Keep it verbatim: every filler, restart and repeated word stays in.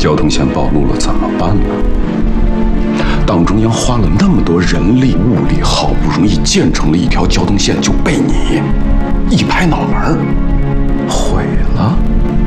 交通线暴露了怎么办呢？党中央花了那么多人力物力，好不容易建成了一条交通线，就被你一拍脑门毁了。